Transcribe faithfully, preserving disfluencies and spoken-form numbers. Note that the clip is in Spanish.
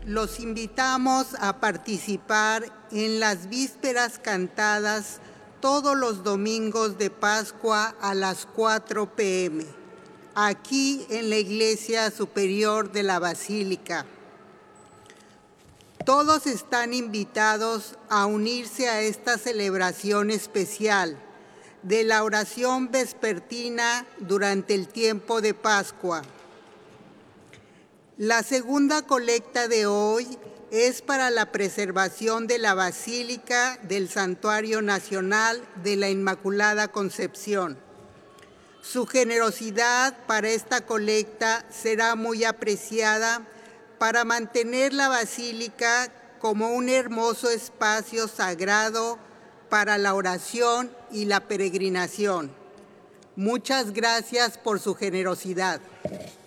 los invitamos a participar en las vísperas cantadas todos los domingos de Pascua a las cuatro p m, aquí en la Iglesia Superior de la Basílica. Todos están invitados a unirse a esta celebración especial de la oración vespertina durante el tiempo de Pascua. La segunda colecta de hoy es para la preservación de la Basílica del Santuario Nacional de la Inmaculada Concepción. Su generosidad para esta colecta será muy apreciada para mantener la Basílica como un hermoso espacio sagrado para la oración y la peregrinación. Muchas gracias por su generosidad.